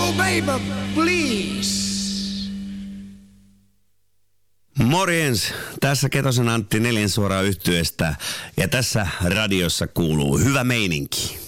Oh baby, please. Morjens, tässä Ketosen Antti Neljän suoraan yhtyeestä ja tässä radiossa kuuluu hyvä meininki.